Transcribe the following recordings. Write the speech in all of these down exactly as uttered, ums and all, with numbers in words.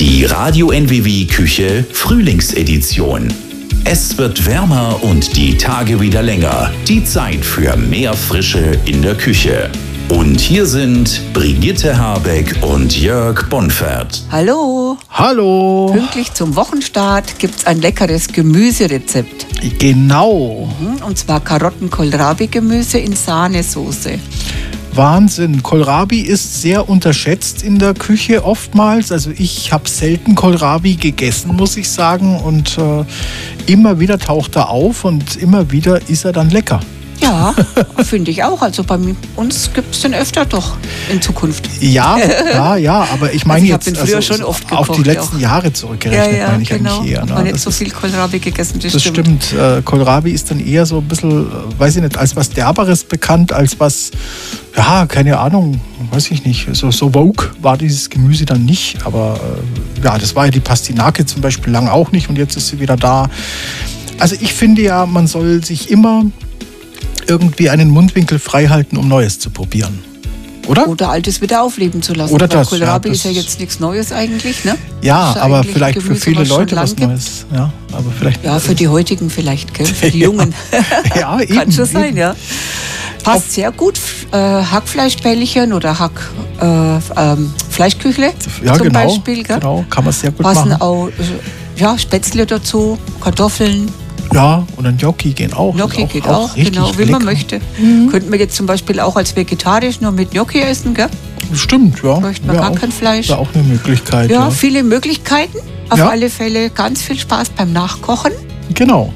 Die Radio N W W Küche Frühlingsedition. Es wird wärmer und die Tage wieder länger. Die Zeit für mehr Frische in der Küche. Und hier sind Brigitte Habeck und Jörg Bonfert. Hallo. Hallo. Pünktlich zum Wochenstart gibt es ein leckeres Gemüserezept. Genau. Und zwar Karotten-Kohlrabi-Gemüse in Sahnesoße. Wahnsinn. Kohlrabi ist sehr unterschätzt in der Küche oftmals. Also ich habe selten Kohlrabi gegessen, muss ich sagen. Und äh, immer wieder taucht er auf und immer wieder ist er dann lecker. Ja, finde ich auch. Also bei uns gibt es den öfter doch in Zukunft. Ja, ja, ja, aber ich meine also ich jetzt früher also, schon oft auf die letzten auch. Jahre zurückgerechnet, ja, ja, meine ich genau. eigentlich eher. Ne? Ne? Man nicht das so ist, viel Kohlrabi gegessen, das, das stimmt. stimmt. Äh, Kohlrabi ist dann eher so ein bisschen, äh, weiß ich nicht, als was Derberes bekannt, als was, ja, keine Ahnung, weiß ich nicht. So, so Vogue war dieses Gemüse dann nicht, aber äh, ja, das war ja die Pastinake zum Beispiel lang auch nicht und jetzt ist sie wieder da. Also ich finde ja, man soll sich immer irgendwie einen Mundwinkel frei halten, um Neues zu probieren. Oder? Oder Altes wieder aufleben zu lassen. Oder Weil das, Kohlrabi ja, das ist ja jetzt nichts Neues eigentlich, ne? Ja, ja aber vielleicht für viele was Leute was gibt. Neues. Ja, aber vielleicht Ja, für die heutigen vielleicht, gell? Für die Ja. Jungen. Ja, eben. Kann schon sein, eben. ja. Passt Auf- sehr gut. Äh, Hackfleischbällchen oder Hack, äh, ähm, Fleischküchle Ja, zum genau, Beispiel. Gell? genau, kann man sehr gut Passen machen. auch äh, ja, Spätzle dazu, Kartoffeln. Ja, und ein Gnocchi gehen auch. Gnocchi Ist geht auch, richtig genau, wie man lecker. möchte. Könnten wir jetzt zum Beispiel auch als vegetarisch nur mit Gnocchi essen, gell? Stimmt, ja. Bräuchte man Wär gar auch, kein Fleisch. Wäre auch eine Möglichkeit. Ja, Ja, viele Möglichkeiten. Auf Ja. alle Fälle ganz viel Spaß beim Nachkochen. Genau.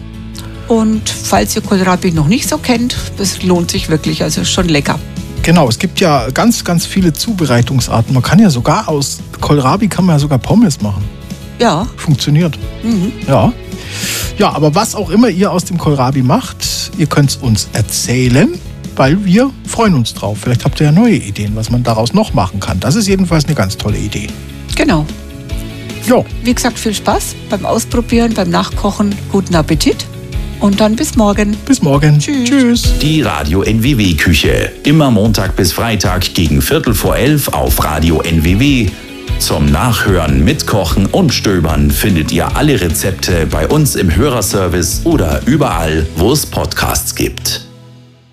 Und falls ihr Kohlrabi noch nicht so kennt, das lohnt sich wirklich, also schon lecker. Genau, es gibt ja ganz, ganz viele Zubereitungsarten. Man kann ja sogar aus Kohlrabi kann man ja sogar Pommes machen. Ja, Funktioniert. mhm. Ja. Ja, aber was auch immer ihr aus dem Kohlrabi macht, ihr könnt es uns erzählen, weil wir freuen uns drauf. Vielleicht habt ihr ja neue Ideen, was man daraus noch machen kann. Das ist jedenfalls eine ganz tolle Idee. Genau. Jo, Wie gesagt, viel Spaß beim Ausprobieren, beim Nachkochen. Guten Appetit und dann bis morgen. bis morgen. Tschüss. Tschüss. Die Radio N W W Küche. Immer Montag bis Freitag gegen Viertel vor elf auf Radio N W W. Zum Nachhören, Mitkochen und Stöbern findet ihr alle Rezepte bei uns im Hörerservice oder überall, wo es Podcasts gibt.